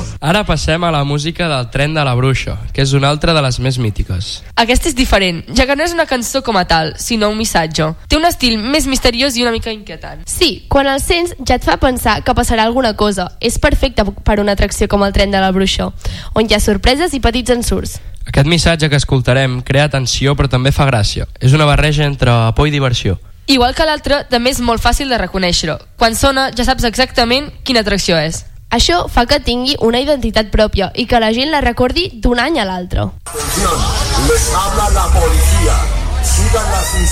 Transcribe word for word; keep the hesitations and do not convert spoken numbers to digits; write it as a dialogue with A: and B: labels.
A: Ara passem a la música del Tren de la Bruixa, que és una altra de les més mítiques.
B: Aquesta és diferent, ja que no és una cançó com a tal, sinó un missatge. Té un estil més misteriós i una mica inquietant.
C: Sí, quan el sents ja et fa pensar que passarà alguna cosa. És perfecte per una atracció com el Tren de la Bruixa, on hi ha sorpreses i petits ensurts.
A: Aquest missatge que escoltarem crea tensió però també fa gràcia. És una barreja entre por i diversió.
B: Igual que l'altre, també és molt fàcil de reconèixer-ho. Quan sona ja saps exactament quina atracció és.
C: Això fa que tingui una identitat pròpia i que la gent la recordi d'un any a l'altre.
D: Atención, les habla la policía. Sigan las